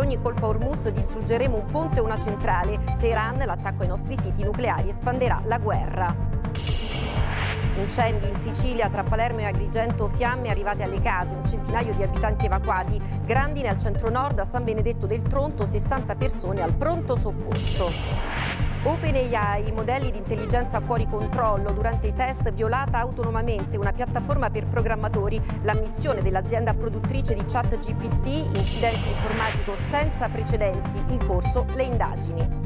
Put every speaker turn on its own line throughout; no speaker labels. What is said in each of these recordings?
ogni colpo a Hormuz distruggeremo un ponte e una centrale. Teheran, l'attacco ai nostri siti nucleari espanderà la guerra. Incendi in Sicilia, tra Palermo e Agrigento, fiamme arrivate alle case, un centinaio di abitanti evacuati. Grandine al centro-nord, a San Benedetto del Tronto, 60 persone al pronto soccorso. OpenAI, modelli di intelligenza fuori controllo, durante i test violata autonomamente una piattaforma per programmatori, l'ammissione dell'azienda produttrice di ChatGPT, incidente informatico senza precedenti, in corso le indagini.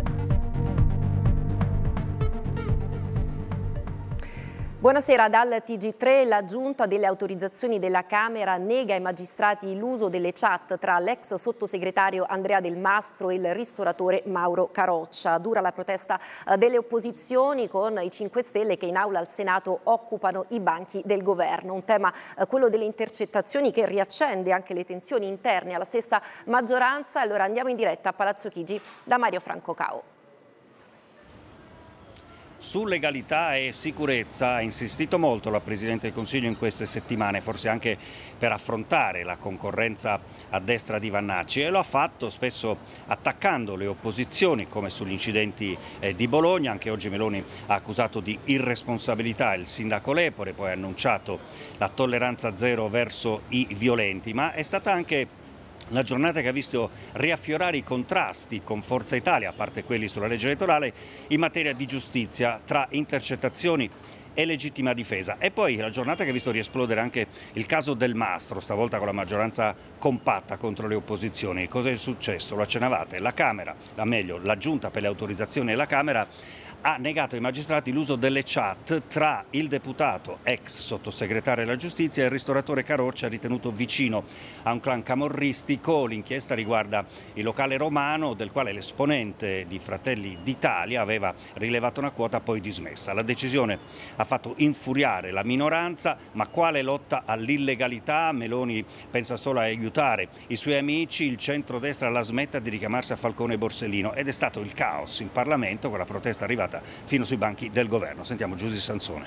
Buonasera, dal TG3 la Giunta delle autorizzazioni della Camera nega ai magistrati l'uso delle chat tra l'ex sottosegretario Andrea Del Mastro e il ristoratore Mauro Caroccia. Dura la protesta delle opposizioni con i 5 Stelle che in aula al Senato occupano i banchi del governo. Un tema, quello delle intercettazioni, che riaccende anche le tensioni interne alla stessa maggioranza. Allora andiamo in diretta a Palazzo Chigi da Mario Franco Cao.
Su legalità e sicurezza ha insistito molto la Presidente del Consiglio in queste settimane, forse anche per affrontare la concorrenza a destra di Vannacci, e lo ha fatto spesso attaccando le opposizioni, come sugli incidenti di Bologna. Anche oggi Meloni ha accusato di irresponsabilità il sindaco Lepore, poi ha annunciato la tolleranza zero verso i violenti, ma è stata anche una giornata che ha visto riaffiorare i contrasti con Forza Italia, a parte quelli sulla legge elettorale, in materia di giustizia tra intercettazioni e legittima difesa. E poi la giornata che ha visto riesplodere anche il caso Del Mastro, stavolta con la maggioranza compatta contro le opposizioni. Cosa è successo? Lo accennavate, la Giunta per le autorizzazioni della Camera ha negato ai magistrati l'uso delle chat tra il deputato, ex sottosegretario della giustizia, e il ristoratore Caroccia, ritenuto vicino a un clan camorristico. L'inchiesta riguarda il locale romano, del quale l'esponente di Fratelli d'Italia aveva rilevato una quota poi dismessa. La decisione ha fatto infuriare la minoranza, ma quale lotta all'illegalità? Meloni pensa solo a aiutare i suoi amici, il centrodestra la smetta di richiamarsi a Falcone e Borsellino, ed è stato il caos in Parlamento, con la protesta arrivata fino sui banchi del governo. Sentiamo Giusy Sansone.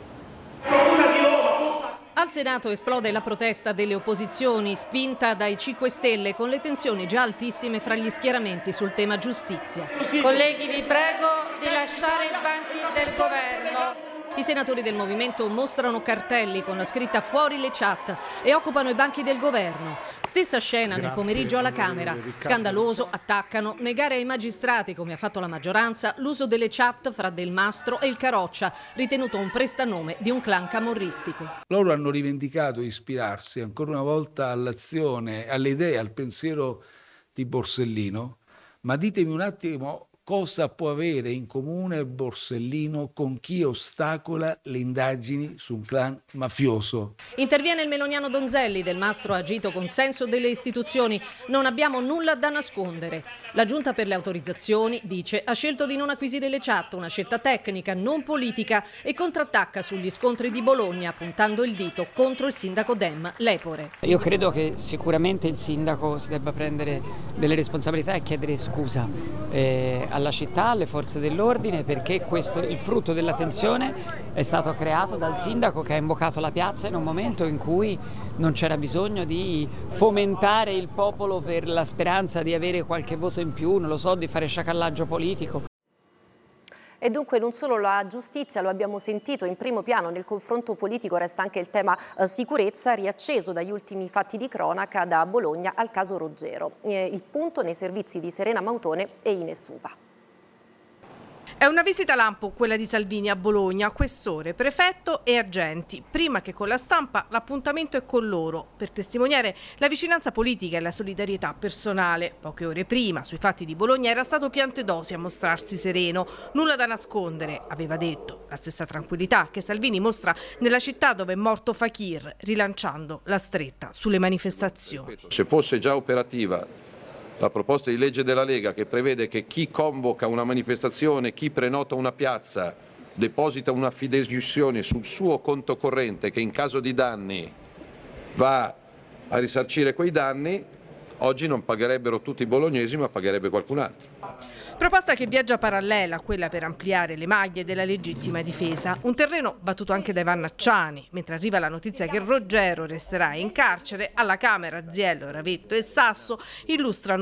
Al Senato esplode la protesta delle opposizioni, spinta dai 5 Stelle, con le tensioni già altissime fra gli schieramenti sul tema giustizia.
Colleghi, vi prego di lasciare i banchi del governo.
I senatori del movimento mostrano cartelli con la scritta "fuori le chat" e occupano i banchi del governo. Stessa scena nel pomeriggio alla Camera. Scandaloso, attaccano, negare ai magistrati, come ha fatto la maggioranza, l'uso delle chat fra Del Mastro e il Caroccia, ritenuto un prestanome di un clan camorristico.
Loro hanno rivendicato di ispirarsi ancora una volta all'azione, alle idee, al pensiero di Borsellino, ma ditemi un attimo cosa può avere in comune Borsellino con chi ostacola le indagini su un clan mafioso.
Interviene il meloniano Donzelli. Del Mastro ha agito con senso delle istituzioni. Non abbiamo nulla da nascondere. La Giunta per le autorizzazioni, dice, ha scelto di non acquisire le chat, una scelta tecnica, non politica, e contrattacca sugli scontri di Bologna, puntando il dito contro il sindaco Dem Lepore.
Io credo che sicuramente il sindaco si debba prendere delle responsabilità e chiedere scusa alla città, alle forze dell'ordine, perché questo, il frutto della tensione, è stato creato dal sindaco che ha invocato la piazza in un momento in cui non c'era bisogno di fomentare il popolo per la speranza di avere qualche voto in più, non lo so, di fare sciacallaggio politico.
E dunque non solo la giustizia, lo abbiamo sentito in primo piano nel confronto politico, resta anche il tema sicurezza, riacceso dagli ultimi fatti di cronaca da Bologna al caso Roggero. Il punto nei servizi di Serena Mautone e Ines Uva.
È una visita lampo quella di Salvini a Bologna, questore, prefetto e agenti. Prima che con la stampa, l'appuntamento è con loro, per testimoniare la vicinanza politica e la solidarietà personale. Poche ore prima, sui fatti di Bologna, era stato Piantedosi a mostrarsi sereno. Nulla da nascondere, aveva detto. La stessa tranquillità che Salvini mostra nella città dove è morto Fakir, rilanciando la stretta sulle manifestazioni.
Se fosse già operativa la proposta di legge della Lega, che prevede che chi convoca una manifestazione, chi prenota una piazza, deposita una fideiussione sul suo conto corrente che in caso di danni va a risarcire quei danni, oggi non pagherebbero tutti i bolognesi, ma pagherebbe qualcun altro.
Proposta che viaggia parallela a quella per ampliare le maglie della legittima difesa, un terreno battuto anche dai vannacciani. Mentre arriva la notizia che Roggero resterà in carcere, alla Camera Ziello, Ravetto e Sasso illustrano